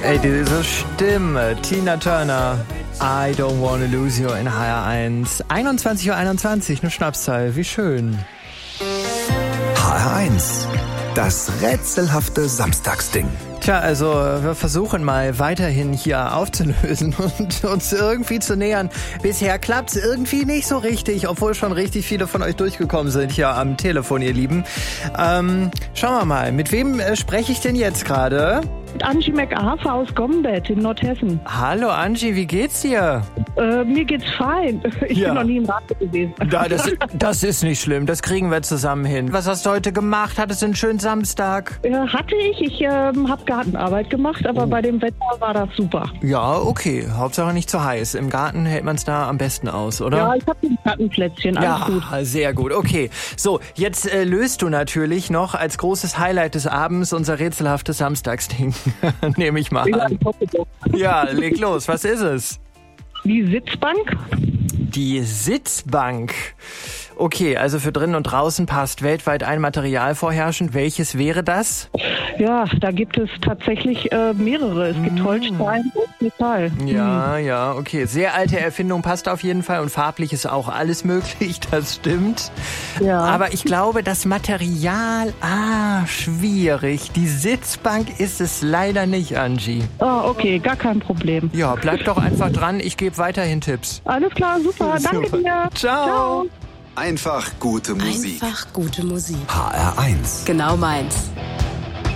Ey, diese Stimme, Tina Turner. I don't wanna lose you in HR1. 21:21 Uhr, eine Schnapszahl, wie schön. HR1, das rätselhafte Samstagsding. Tja, also wir versuchen mal weiterhin hier aufzulösen und uns irgendwie zu nähern. Bisher klappt's irgendwie nicht so richtig, obwohl schon richtig viele von euch durchgekommen sind hier am Telefon, ihr Lieben. Schauen wir mal, mit wem spreche ich denn jetzt gerade? Mit Angie McArthur aus Gombeck in Nordhessen. Hallo Angie, wie geht's dir? Mir geht's fein. Ich bin noch nie im Radio gewesen. Das ist nicht schlimm, das kriegen wir zusammen hin. Was hast du heute gemacht? Hattest du einen schönen Samstag? Hatte ich. Ich habe Gartenarbeit gemacht, aber bei dem Wetter war das super. Ja, okay. Hauptsache nicht zu heiß. Im Garten hält man es da am besten aus, oder? Ja, ich habe ein Gartenplätzchen, alles gut. Ja, sehr gut. Okay, so, jetzt löst du natürlich noch als großes Highlight des Abends unser rätselhaftes Samstagsding. Nehme ich mal an. Ja, leg los. Was ist es? Die Sitzbank. Die Sitzbank. Okay, also für drinnen und draußen passt weltweit ein Material vorherrschend. Welches wäre das? Ja, da gibt es tatsächlich mehrere. Es gibt Holzstein und Metall. Ja, okay. Sehr alte Erfindung, passt auf jeden Fall. Und farblich ist auch alles möglich, das stimmt. Ja. Aber ich glaube, das Material, schwierig. Die Sitzbank ist es leider nicht, Angie. Okay, gar kein Problem. Ja, bleib doch einfach dran. Ich gebe weiterhin Tipps. Alles klar, super. Danke dir. Ciao. Einfach gute Musik. Einfach gute Musik. HR1. Genau meins.